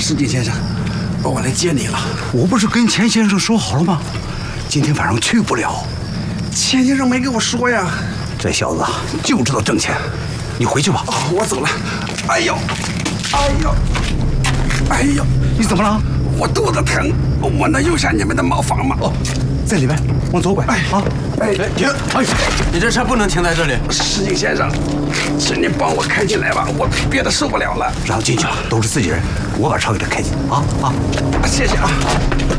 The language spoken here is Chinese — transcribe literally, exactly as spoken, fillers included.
石井先生，我来接你了。 我不是跟钱先生说好了吗？今天晚上去不了。 钱先生没跟我说呀。 这小子就知道挣钱，你回去吧。 哦，我走了。哎呦，哎呦，哎呦， 你怎么了？ 我肚子疼，我能用下你们的茅房吗？ 哦，在里边，往左拐。哎啊， 哎， 停！哎，你这车不能停在这里。 石井先生，请您帮我开进来吧，我憋得受不了了。 让进去吧，都是自己人，我把车给他开进。啊啊， 谢谢啊。